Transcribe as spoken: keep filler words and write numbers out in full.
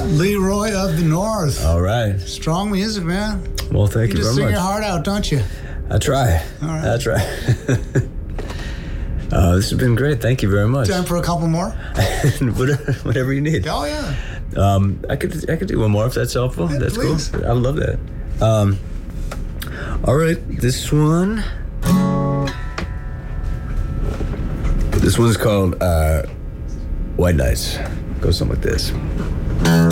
Leroy of the North. All right. Strong music, man. Well, thank you you, just very sing much. your heart out, don't you? I try. All right. I try. uh, this has been great. Thank you very much. Time for a couple more? whatever, whatever you need. Oh, yeah. Um, I could I could do one more if that's helpful. Yeah, that's please. cool. I love that. Um, all right, this one. This one's called uh, White Nights. Goes something like this.